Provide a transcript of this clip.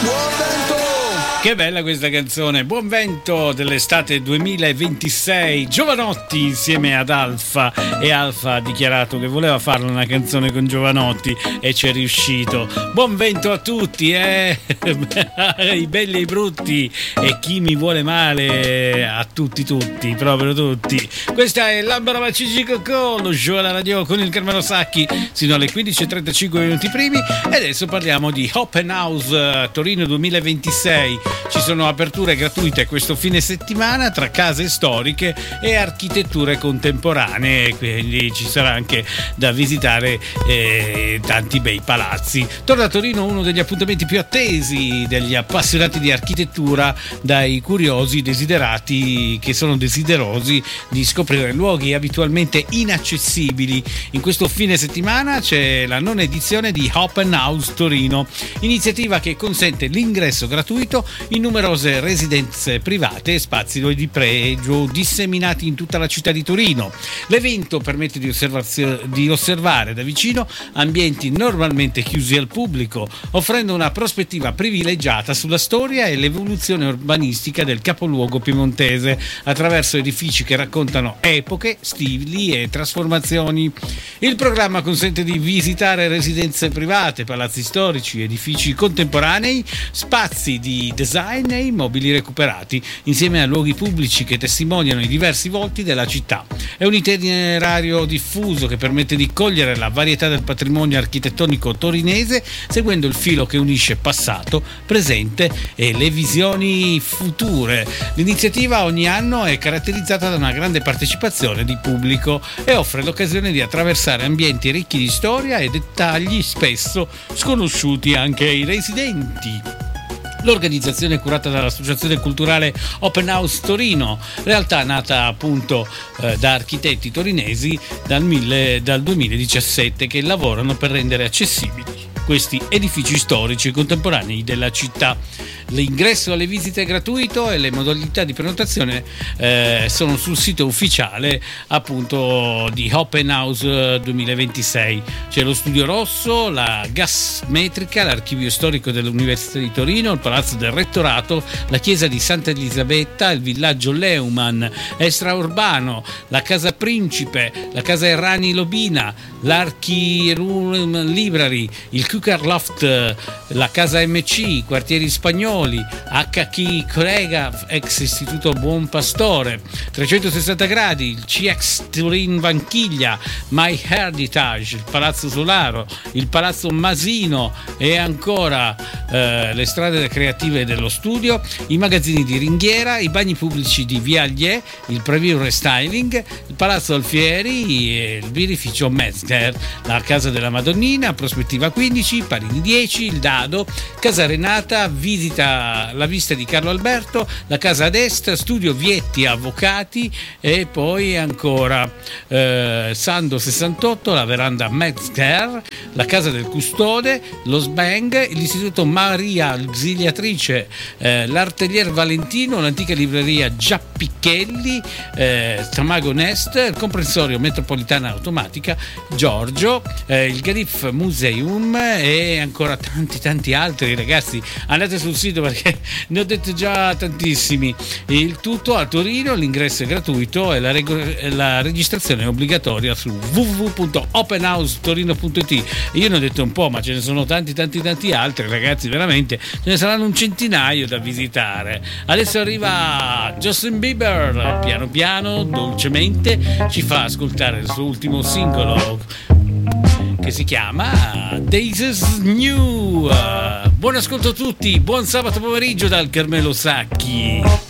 Buon vento! Che bella questa canzone, Buon vento dell'estate 2026, Jovanotti insieme ad Alfa, e Alfa ha dichiarato che voleva farla una canzone con Jovanotti e ci è riuscito. Buon vento a tutti, i belli e i brutti e chi mi vuole male, a tutti, proprio tutti. Questa è Lambra Macigi Cocò, lo show alla radio con il Carmelo Sacchi sino alle 15:35 minuti primi, e adesso parliamo di Open House Torino 2026. Ci sono aperture gratuite questo fine settimana tra case storiche e architetture contemporanee, quindi ci sarà anche da visitare tanti bei palazzi. Torna a Torino uno degli appuntamenti più attesi degli appassionati di architettura, dai curiosi desiderati che sono desiderosi di scoprire luoghi abitualmente inaccessibili. In questo fine settimana c'è la nona edizione di Open House Torino, iniziativa che consente l'ingresso gratuito in numerose residenze private e spazi di pregio disseminati in tutta la città di Torino. L'evento permette di osservare da vicino ambienti normalmente chiusi al pubblico, offrendo una prospettiva privilegiata sulla storia e l'evoluzione urbanistica del capoluogo piemontese attraverso edifici che raccontano epoche, stili e trasformazioni. Il programma consente di visitare residenze private, palazzi storici, edifici contemporanei, spazi di design e immobili recuperati, insieme a luoghi pubblici che testimoniano i diversi volti della città. È un itinerario diffuso che permette di cogliere la varietà del patrimonio architettonico torinese, seguendo il filo che unisce passato, presente e le visioni future. L'iniziativa ogni anno è caratterizzata da una grande partecipazione di pubblico e offre l'occasione di attraversare ambienti ricchi di storia e dettagli spesso sconosciuti anche ai residenti. L'organizzazione è curata dall'Associazione Culturale Open House Torino, realtà nata appunto da architetti torinesi dal 2017 che lavorano per rendere accessibili questi edifici storici e contemporanei della città. L'ingresso alle visite è gratuito e le modalità di prenotazione sono sul sito ufficiale appunto di Open House 2026. C'è lo Studio Rosso, la Gas Metrica, l'archivio storico dell'Università di Torino, il Palazzo del Rettorato, la chiesa di Santa Elisabetta, il villaggio Leumann extraurbano, la Casa Principe, la Casa Errani Lobina, l'Archi Library, il Cooker Loft, la Casa MC, i quartieri spagnoli, HK Corega, ex Istituto Buon Pastore, 360 gradi, il CX Turin Vanchiglia, My Heritage, il Palazzo Solaro, il Palazzo Masino e ancora le strade creative dello studio, i magazzini di Ringhiera, i bagni pubblici di Via Allier, il Preview Restyling, il Palazzo Alfieri e il birrificio Metzger, la Casa della Madonnina, Prospettiva 15, Parini 10, il Dado, Casa Renata, visita la vista di Carlo Alberto, la Casa ad Est, Studio Vietti Avvocati e poi ancora Sando 68, la Veranda Metzger, la Casa del Custode, lo Sbang, l'Istituto Maria Ausiliatrice, l'Artelier Valentino, l'antica libreria Giappichelli, Tamago Nest, il comprensorio Metropolitana Automatica Giorgio, il Garif Museum e ancora tanti altri. Ragazzi, andate sul sito perché ne ho detto già tantissimi. Il tutto a Torino, l'ingresso è gratuito e la registrazione è obbligatoria su www.openhousetorino.it. Io ne ho detto un po', ma ce ne sono tanti altri, ragazzi, veramente ce ne saranno un centinaio da visitare. Adesso arriva Justin Bieber, piano piano, dolcemente ci fa ascoltare il suo ultimo singolo che si chiama This Is New. Buon ascolto a tutti, buon sabato pomeriggio dal Carmelo Sacchi.